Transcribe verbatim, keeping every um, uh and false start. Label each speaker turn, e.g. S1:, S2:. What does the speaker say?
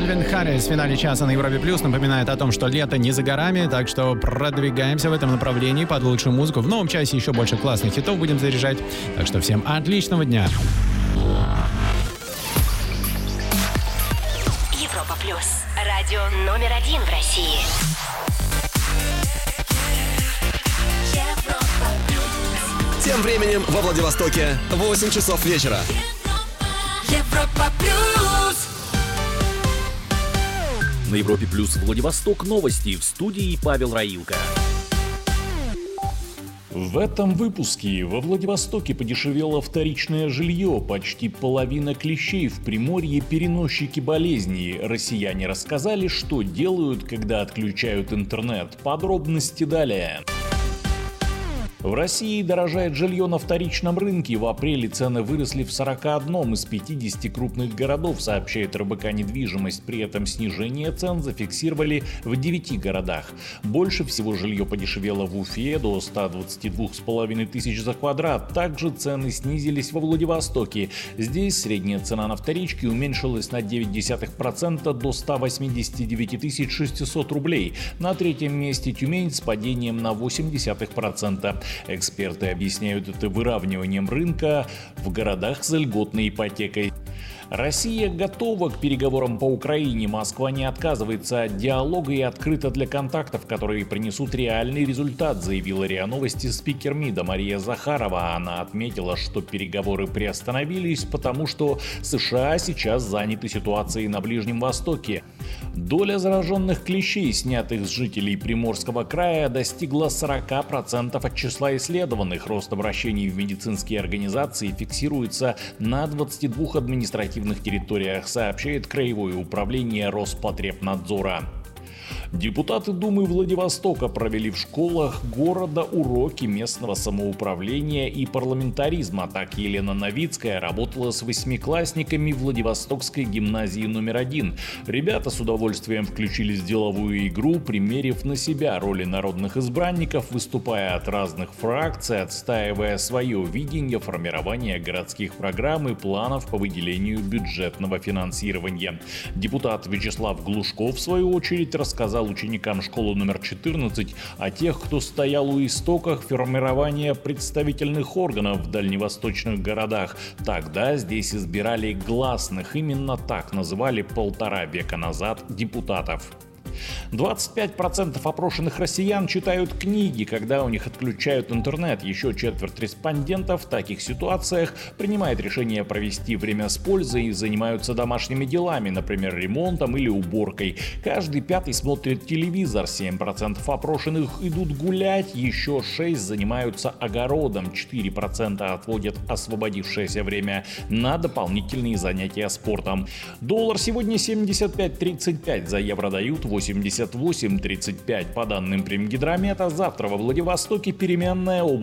S1: Кельвин Харрис в финале часа на Европе Плюс напоминает о том, что лето не за горами, так что продвигаемся в этом направлении под лучшую музыку. В новом часе еще больше классных хитов будем заряжать, так что всем отличного дня.
S2: Европа Плюс. Радио номер один в России.
S3: Тем временем во Владивостоке восемь часов вечера.
S4: Европа Плюс.
S5: На Европе Плюс Владивосток новости. В студии Павел Раилка. В этом выпуске во Владивостоке подешевело вторичное жилье. Почти половина клещей в Приморье – переносчики болезней. Россияне рассказали, что делают, когда отключают интернет. Подробности далее. В России дорожает жилье на вторичном рынке. В апреле цены выросли в сорока одном из пятидесяти крупных городов, сообщает эр бэ ка «Недвижимость». При этом снижение цен зафиксировали в девяти городах. Больше всего жилье подешевело в Уфе до ста двадцати двух с половиной тысяч за квадрат. Также цены снизились во Владивостоке. Здесь средняя цена на вторичке уменьшилась на девять десятых процента до ста восьмидесяти девяти тысяч шестисот рублей. На третьем месте Тюмень с падением на восемь десятых процента. Эксперты объясняют это выравниванием рынка в городах с льготной ипотекой. Россия готова к переговорам по Украине. Москва не отказывается от диалога и открыта для контактов, которые принесут реальный результат, заявила РИА Новости спикер МИДа Мария Захарова. Она отметила, что переговоры приостановились, потому что США сейчас заняты ситуацией на Ближнем Востоке. Доля зараженных клещей, снятых с жителей Приморского края, достигла сорока процентов от числа исследованных. Рост обращений в медицинские организации фиксируется на двадцати двух административных территориях, сообщает Краевое управление Роспотребнадзора. Депутаты Думы Владивостока провели в школах города уроки местного самоуправления и парламентаризма. Так Елена Новицкая работала с восьмиклассниками Владивостокской гимназии номер один. Ребята с удовольствием включились в деловую игру, примерив на себя роли народных избранников, выступая от разных фракций, отстаивая свое видение формирования городских программ и планов по выделению бюджетного финансирования. Депутат Вячеслав Глушков, в свою очередь, рассказал ученикам школы номер четырнадцать о тех, кто стоял у истоков формирования представительных органов в дальневосточных городах. Тогда здесь избирали гласных, именно так называли полтора века назад депутатов. двадцать пять процентов опрошенных россиян читают книги, когда у них отключают интернет. Еще четверть респондентов в таких ситуациях принимает решение провести время с пользой и занимаются домашними делами, например, ремонтом или уборкой. Каждый пятый смотрит телевизор, семь процентов опрошенных идут гулять, еще шесть процентов занимаются огородом, четыре процента отводят освободившееся время на дополнительные занятия спортом. Доллар сегодня семьдесят пять тридцать пять, за евро дают восемьдесят восемь тридцать пять. По данным Примгидромета, завтра во Владивостоке переменная область.